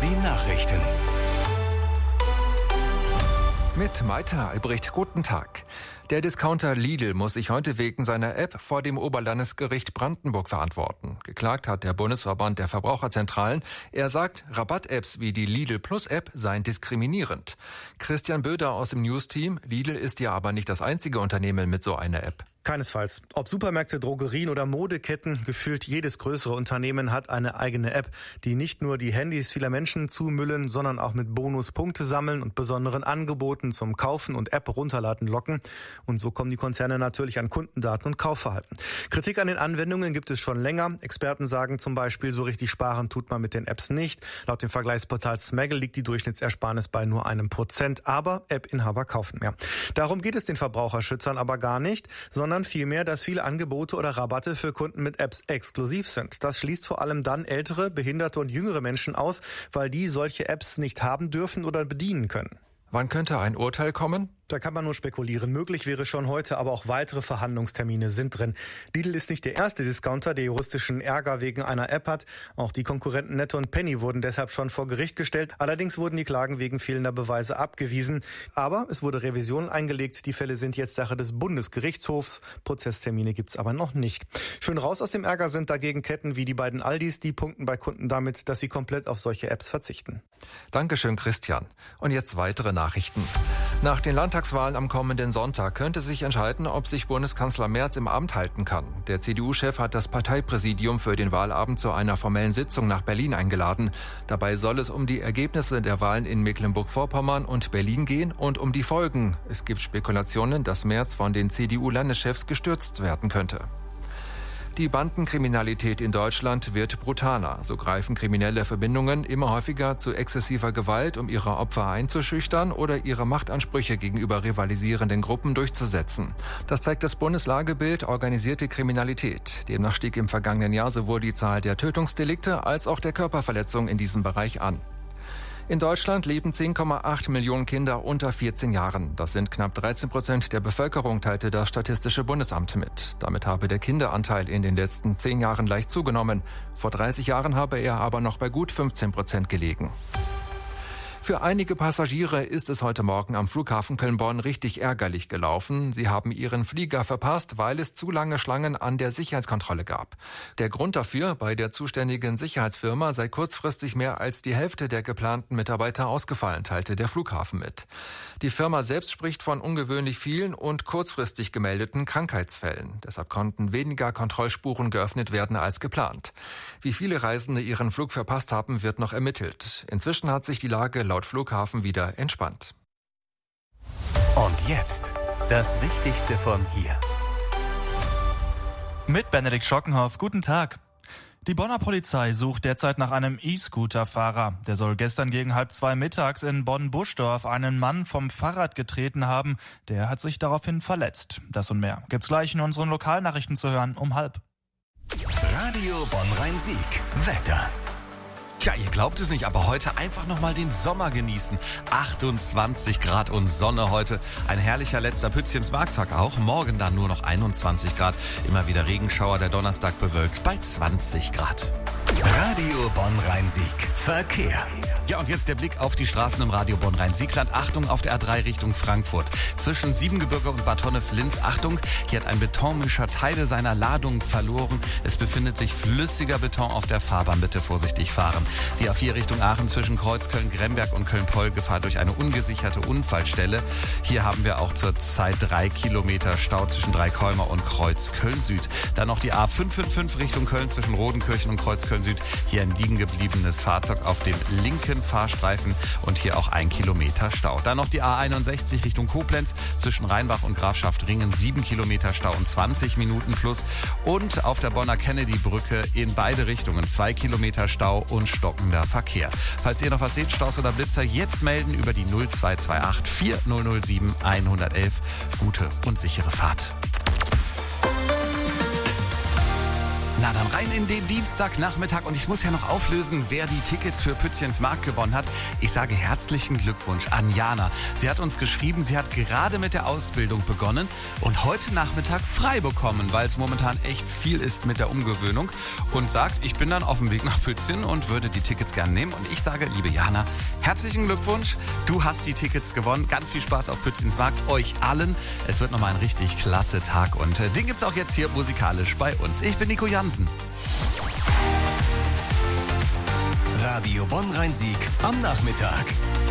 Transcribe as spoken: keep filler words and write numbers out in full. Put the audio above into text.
die Nachrichten. Mit Maita Albrecht, guten Tag. Der Discounter Lidl muss sich heute wegen seiner App vor dem Oberlandesgericht Brandenburg verantworten. Geklagt hat der Bundesverband der Verbraucherzentralen. Er sagt, Rabatt-Apps wie die Lidl Plus App seien diskriminierend. Christian Böder aus dem News-Team. Lidl ist ja aber nicht das einzige Unternehmen mit so einer App. Keinesfalls. Ob Supermärkte, Drogerien oder Modeketten, gefühlt jedes größere Unternehmen hat eine eigene App, die nicht nur die Handys vieler Menschen zumüllen, sondern auch mit Bonuspunkte sammeln und besonderen Angeboten zum Kaufen und App runterladen locken. Und so kommen die Konzerne natürlich an Kundendaten und Kaufverhalten. Kritik an den Anwendungen gibt es schon länger. Experten sagen zum Beispiel, so richtig sparen tut man mit den Apps nicht. Laut dem Vergleichsportal Smaggle liegt die Durchschnittsersparnis bei nur einem Prozent. Aber App-Inhaber kaufen mehr. Darum geht es den Verbraucherschützern aber gar nicht, sondern vielmehr, dass viele Angebote oder Rabatte für Kunden mit Apps exklusiv sind. Das schließt vor allem dann ältere, behinderte und jüngere Menschen aus, weil die solche Apps nicht haben dürfen oder bedienen können. Wann könnte ein Urteil kommen? Da kann man nur spekulieren. Möglich wäre schon heute, aber auch weitere Verhandlungstermine sind drin. Lidl ist nicht der erste Discounter, der juristischen Ärger wegen einer App hat. Auch die Konkurrenten Netto und Penny wurden deshalb schon vor Gericht gestellt. Allerdings wurden die Klagen wegen fehlender Beweise abgewiesen. Aber es wurde Revision eingelegt. Die Fälle sind jetzt Sache des Bundesgerichtshofs. Prozesstermine gibt's aber noch nicht. Schön raus aus dem Ärger sind dagegen Ketten wie die beiden Aldis. Die punkten bei Kunden damit, dass sie komplett auf solche Apps verzichten. Dankeschön, Christian. Und jetzt weitere Nachrichten. Nach den Landtagswahlen am kommenden Sonntag könnte sich entscheiden, ob sich Bundeskanzler Merz im Amt halten kann. Der C D U-Chef hat das Parteipräsidium für den Wahlabend zu einer formellen Sitzung nach Berlin eingeladen. Dabei soll es um die Ergebnisse der Wahlen in Mecklenburg-Vorpommern und Berlin gehen und um die Folgen. Es gibt Spekulationen, dass Merz von den C D U-Landeschefs gestürzt werden könnte. Die Bandenkriminalität in Deutschland wird brutaler. So greifen kriminelle Verbindungen immer häufiger zu exzessiver Gewalt, um ihre Opfer einzuschüchtern oder ihre Machtansprüche gegenüber rivalisierenden Gruppen durchzusetzen. Das zeigt das Bundeslagebild Organisierte Kriminalität. Demnach stieg im vergangenen Jahr sowohl die Zahl der Tötungsdelikte als auch der Körperverletzungen in diesem Bereich an. In Deutschland leben zehn Komma acht Millionen Kinder unter vierzehn Jahren. Das sind knapp dreizehn Prozent der Bevölkerung, teilte das Statistische Bundesamt mit. Damit habe der Kinderanteil in den letzten zehn Jahren leicht zugenommen. Vor dreißig Jahren habe er aber noch bei gut fünfzehn Prozent gelegen. Für einige Passagiere ist es heute Morgen am Flughafen Köln-Bonn richtig ärgerlich gelaufen. Sie haben ihren Flieger verpasst, weil es zu lange Schlangen an der Sicherheitskontrolle gab. Der Grund dafür, bei der zuständigen Sicherheitsfirma sei kurzfristig mehr als die Hälfte der geplanten Mitarbeiter ausgefallen, teilte der Flughafen mit. Die Firma selbst spricht von ungewöhnlich vielen und kurzfristig gemeldeten Krankheitsfällen. Deshalb konnten weniger Kontrollspuren geöffnet werden als geplant. Wie viele Reisende ihren Flug verpasst haben, wird noch ermittelt. Inzwischen hat sich die Lage laut Flughafen wieder entspannt. Und jetzt das Wichtigste von hier. Mit Benedikt Schockenhoff, guten Tag. Die Bonner Polizei sucht derzeit nach einem E-Scooter-Fahrer. Der soll gestern gegen halb zwei mittags in Bonn-Buschdorf einen Mann vom Fahrrad getreten haben. Der hat sich daraufhin verletzt. Das und mehr gibt's gleich in unseren Lokalnachrichten zu hören um halb. Radio Bonn-Rhein-Sieg. Wetter. Tja, ihr glaubt es nicht, aber heute einfach nochmal den Sommer genießen. achtundzwanzig Grad und Sonne heute. Ein herrlicher letzter Pützchens-Markttag auch. Morgen dann nur noch einundzwanzig Grad. Immer wieder Regenschauer, der Donnerstag bewölkt bei zwanzig Grad. Radio Bonn-Rhein-Sieg. Verkehr. Ja, und jetzt der Blick auf die Straßen im Radio Bonn-Rhein-Siegland. Achtung auf der A drei Richtung Frankfurt. Zwischen Siebengebirge und Bad Honnef-Linz. Achtung, hier hat ein Betonmischer Teile seiner Ladung verloren. Es befindet sich flüssiger Beton auf der Fahrbahn. Bitte vorsichtig fahren. Die A vier Richtung Aachen zwischen Kreuzköln, Gremberg und Köln-Poll. Gefahr durch eine ungesicherte Unfallstelle. Hier haben wir auch zurzeit drei Kilometer Stau zwischen Dreikolmer und Kreuzköln-Süd. Dann noch die A fünf fünf fünf Richtung Köln zwischen Rodenkirchen und Kreuzköln-Süd. Hier ein liegen gebliebenes Fahrzeug auf dem linken Fahrstreifen und hier auch ein Kilometer Stau. Dann noch die A einundsechzig Richtung Koblenz zwischen Rheinbach und Grafschaft-Ringen. sieben Kilometer Stau und zwanzig Minuten plus. Und auf der Bonner Kennedy-Brücke in beide Richtungen zwei Kilometer Stau und stockender Verkehr. Falls ihr noch was seht, Staus oder Blitzer, jetzt melden über die null zwei zwei acht vier null null sieben eins eins eins. Gute und sichere Fahrt. Na dann rein in den Dienstagnachmittag und ich muss ja noch auflösen, wer die Tickets für Pützchens Markt gewonnen hat. Ich sage herzlichen Glückwunsch an Jana. Sie hat uns geschrieben, sie hat gerade mit der Ausbildung begonnen und heute Nachmittag frei bekommen, weil es momentan echt viel ist mit der Umgewöhnung und sagt, ich bin dann auf dem Weg nach Pützchen und würde die Tickets gerne nehmen. Und ich sage, liebe Jana, herzlichen Glückwunsch. Du hast die Tickets gewonnen. Ganz viel Spaß auf Pützchens Markt, euch allen. Es wird nochmal ein richtig klasse Tag und äh, den gibt's auch jetzt hier musikalisch bei uns. Ich bin Nico Jansen. Radio Bonn-Rhein-Sieg am Nachmittag.